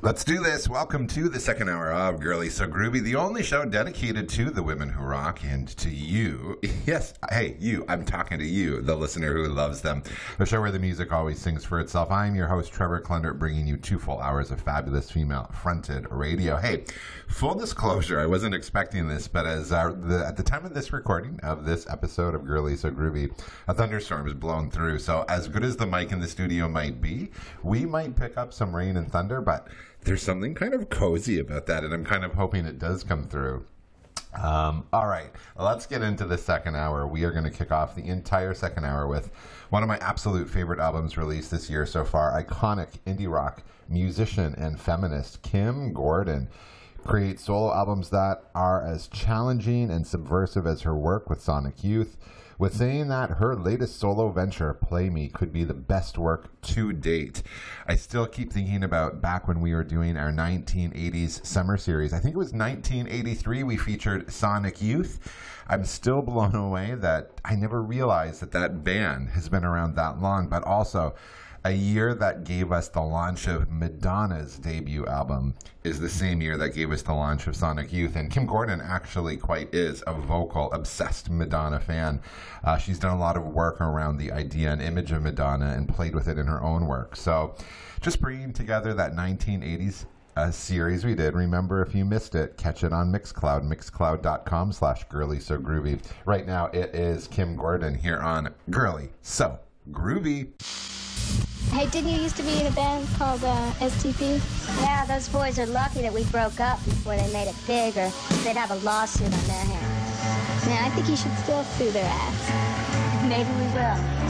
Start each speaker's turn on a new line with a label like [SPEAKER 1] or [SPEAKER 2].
[SPEAKER 1] Let's do this. Welcome to the second hour of Girly So Groovy, the only show dedicated to the women who rock and to you. Yes, hey, you. I'm talking to you, the listener who loves them. The show where the music always sings for itself. I'm your host, Trevor Klundert, bringing you 2 full hours of fabulous female-fronted radio. Hey, full disclosure, I wasn't expecting this, but at the time of this recording of this episode of Girly So Groovy, a thunderstorm has blown through. So as good as the mic in the studio might be, we might pick up some rain and thunder, but there's something kind of cozy about that, and I'm kind of hoping it does come through. All right, let's get into the second hour. We are going to kick off the entire second hour with one of my absolute favorite albums released this year so far. Iconic indie rock musician and feminist Kim Gordon creates solo albums that are as challenging and subversive as her work with Sonic Youth, with saying that her latest solo venture, Play Me, could be the best work to date. I still keep thinking about back when we were doing our 1980s summer series. I think it was 1983 we featured Sonic Youth. I'm still blown away that I never realized that that band has been around that long, but also a year that gave us the launch of Madonna's debut album is the same year that gave us the launch of Sonic Youth. And Kim Gordon actually quite is a vocal, obsessed Madonna fan. She's done a lot of work around the idea and image of Madonna and played with it in her own work. So just bringing together that 1980s series we did. Remember, if you missed it, catch it on Mixcloud, mixcloud.com/girly-so-groovy. Right now, it is Kim Gordon here on Girly So Groovy.
[SPEAKER 2] Hey, didn't you used to be in a band called STP?
[SPEAKER 3] Yeah, those boys are lucky that we broke up before they made it big, or they'd have a lawsuit on their hands.
[SPEAKER 2] Man, I think you should still sue their ass.
[SPEAKER 3] Maybe we will.